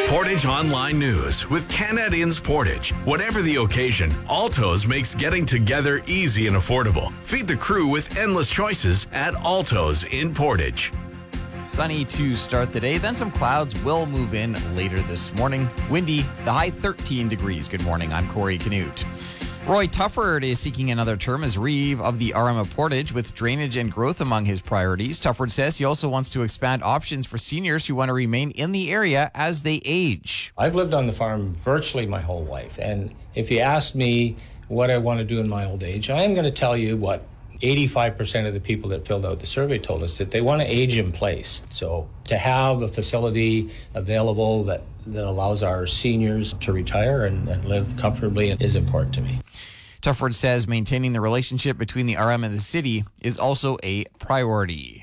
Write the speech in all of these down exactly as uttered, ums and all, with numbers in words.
Portage Online News with Canadians Portage. Whatever the occasion, Alto's makes getting together easy and affordable. Feed the crew with endless choices at Alto's in Portage. Sunny to start the day, then some clouds will move in later this morning. Windy, the high thirteen degrees. Good morning, I'm Corey Canute. Roy Tufford is seeking another term as Reeve of the R M of Portage with drainage and growth among his priorities. Tufford says he also wants to expand options for seniors who want to remain in the area as they age. I've lived on the farm virtually my whole life, and if you ask me what I want to do in my old age, I am going to tell you what eighty-five percent of the people that filled out the survey told us, that they want to age in place. So to have a facility available that, that allows our seniors to retire and, and live comfortably is important to me. Tufford says maintaining the relationship between the R M and the city is also a priority.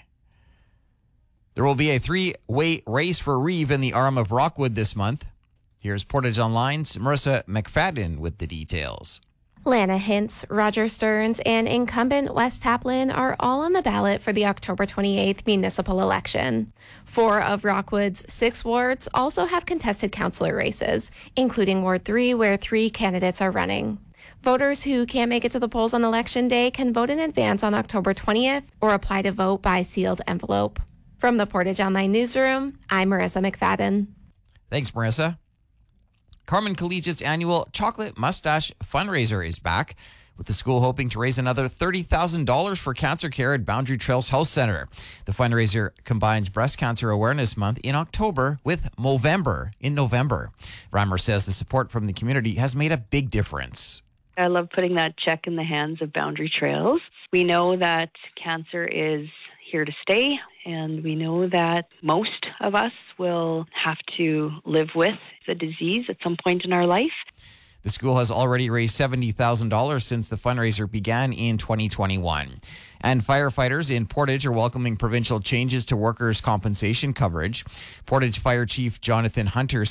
There will be a three-way race for Reeve in the R M of Rockwood this month. Here's Portage Online's Marissa McFadden with the details. Lana Hintz, Roger Stearns, and incumbent Wes Taplin are all on the ballot for the October twenty-eighth municipal election. Four of Rockwood's six wards also have contested councillor races, including Ward three, where three candidates are running. Voters who can't make it to the polls on election day can vote in advance on October twentieth or apply to vote by sealed envelope. From the Portage Online Newsroom, I'm Marissa McFadden. Thanks, Marissa. Carman Collegiate's annual Chocolate Mustache fundraiser is back, with the school hoping to raise another thirty thousand dollars for cancer care at Boundary Trails Health Centre. The fundraiser combines Breast Cancer Awareness Month in October with Movember in November. Reimer says the support from the community has made a big difference. I love putting that check in the hands of Boundary Trails. We know that cancer is here to stay, and we know that most of us will have to live with the disease at some point in our life. The school has already raised seventy thousand dollars since the fundraiser began in twenty twenty-one. And firefighters in Portage are welcoming provincial changes to workers' compensation coverage. Portage Fire Chief Jonathan Hunter